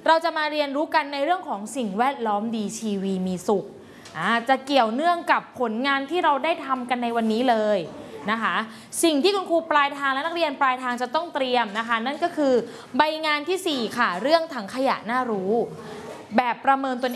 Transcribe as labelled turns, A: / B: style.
A: เราจะมาเรียนรู้กันในเรื่องของสิ่งแวดล้อมดีชีวีมีสุขจะเกี่ยวเนื่องกับผลงานที่เราได้ทำกันในวันนี้เลยนะคะสิ่งที่คุณครูปลายทางและนักเรียนปลายทางจะต้องเตรียมนะคะนั่นก็คือใบงานที่4ค่ะเรื่องถังขยะน่ารู้แบบประเมินตน